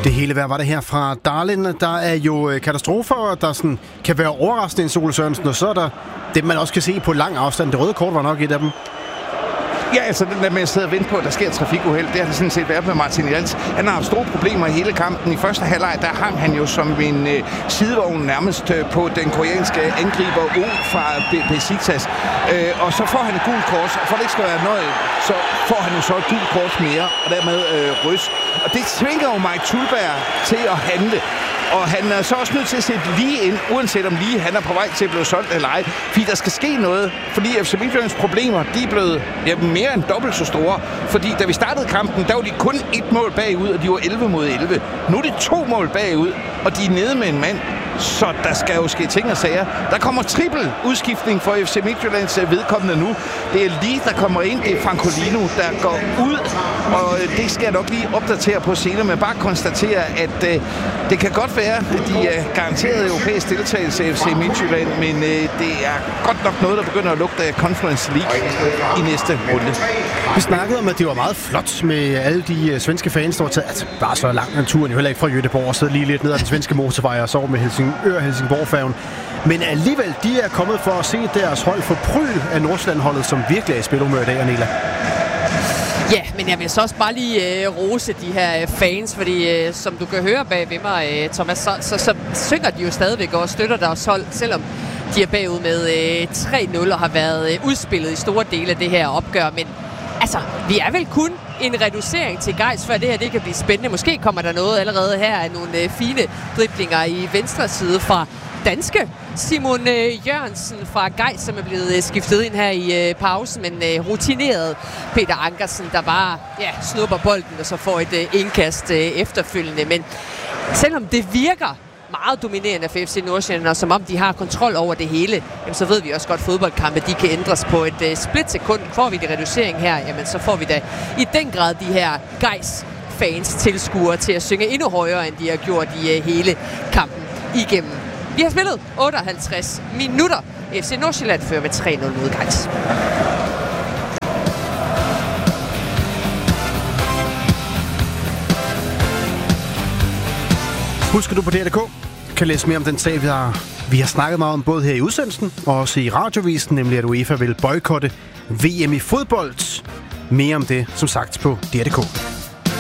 Det hele vejr var det her fra Darlin. Der er jo katastrofer, der sådan kan være overraskende en Ole Sørensen, og så er der det, man også kan se på lang afstand. Det røde kort var nok et af dem. Ja, altså den der med at sidde og vente på, at der sker trafikuheld, det har det sådan set været med Martin Jals. Han har haft store problemer i hele kampen. I første halvleg, der hang han jo som en sidevogn nærmest på den koreanske angriber O fra Besiktas. Og så får han et gult kort, og for det ikke skal være noget, så får han jo så et gult kort mere, og dermed rødt. Og det tvinger jo Mike Thuleberg til at handle. Og han er så også nødt til at sætte lige ind, uanset om lige han er på vej til at blive solgt eller ej. Fordi der skal ske noget, fordi FC Midtjyllands problemer, de er blevet mere end dobbelt så store. Fordi da vi startede kampen, der var de kun 1 mål bagud, og de var 11 mod 11. Nu er de 2 mål bagud, og de er nede med en mand. Så der skal jo ske ting og sager. Der kommer trippel udskiftning for FC Midtjyllands vedkommende nu. Det er lige, der kommer ind. Det er Francolino, der går ud. Og det skal jeg nok lige opdatere på senere, men bare konstatere, at det kan godt være, at de er garanteret europæisk deltagelse i FC Midtjylland, men det er godt nok noget, der begynder at lugte af Conference League i næste runde. Vi snakkede om, at det var meget flot med alle de svenske fans, der var taget. Altså, bare så langt en turen, jo heller ikke fra Göteborg og sidde lige lidt ned ad den svenske motorvej og sove med Helsingborg-færgen. Men alligevel, de er kommet for at se deres hold få pryl af Nordsjælland-holdet, som virkelig er i spilhumør i dag, Anela. Ja, men jeg vil så også bare lige rose de her fans, fordi som du kan høre bag ved mig, Thomas, så synger de jo stadigvæk og støtter deres hold, selvom de er bagud med 3-0 og har været udspillet i store dele af det her opgør. Men altså, vi er vel kun en reducering til Gejs, før det her det kan blive spændende. Måske kommer der noget allerede her af nogle fine driblinger i venstre side fra danske Simon Jørgensen fra Gejs, som er blevet skiftet ind her i pausen, men rutineret Peter Ankersen, der bare snupper bolden og så får et indkast efterfølgende. Men selvom det virker meget dominerende for FC Nordsjælland, og som om de har kontrol over det hele, jamen, så ved vi også godt, at fodboldkampe de kan ændres på et splitsekund. Får vi det reducering her, jamen, så får vi da i den grad de her Gejs fans tilskuere til at synge endnu højere, end de har gjort i hele kampen igennem. Vi har spillet 58 minutter. FC Nordsjælland fører med 3-0 mod Gejs. Husker du på DR.dk? Kan læse mere om den sag, vi har snakket meget om, både her i udsendelsen og også i radiovisen, nemlig at UEFA vil boykotte VM i fodbold. Mere om det, som sagt, på DR.dk.